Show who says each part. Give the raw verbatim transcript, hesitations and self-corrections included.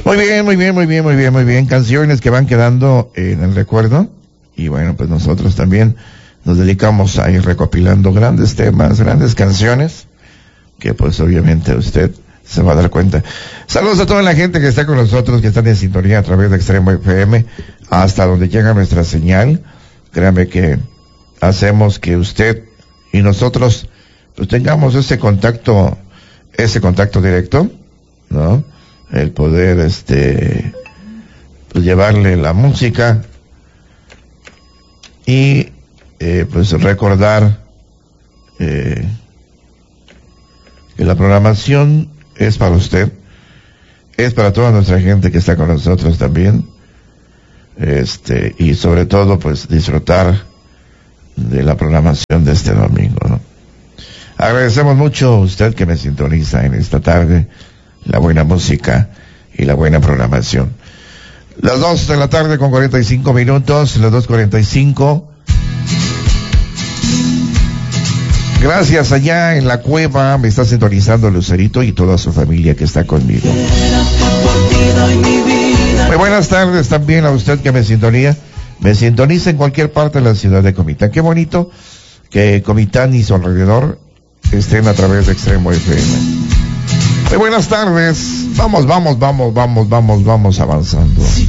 Speaker 1: Muy bien, muy bien, muy bien, muy bien, muy bien. Canciones que van quedando en el recuerdo. Y bueno, pues nosotros también nos dedicamos a ir recopilando grandes temas, grandes canciones, que pues obviamente usted se va a dar cuenta. Saludos a toda la gente que está con nosotros, que están en sintonía a través de Extremo F M, hasta donde llega nuestra señal. Créame que hacemos que usted y nosotros pues tengamos ese contacto, ese contacto directo, ¿no? El poder, este, pues llevarle la música y, eh, pues recordar, eh, que la programación es para usted, es para toda nuestra gente que está con nosotros también, este, y sobre todo, pues disfrutar de la programación de este domingo, ¿no? Agradecemos mucho a usted que me sintoniza en esta tarde, la buena música y la buena programación. Las dos de la tarde con cuarenta y cinco minutos, las dos cuarenta y cinco. Gracias, allá en la cueva me está sintonizando Lucerito y toda su familia que está conmigo. Muy buenas tardes también a usted que me sintonía. Me sintoniza en cualquier parte de la ciudad de Comitán. Qué bonito que Comitán y su alrededor estén a través de Extremo F M. Muy buenas tardes. Vamos, vamos, vamos, vamos, vamos, vamos avanzando.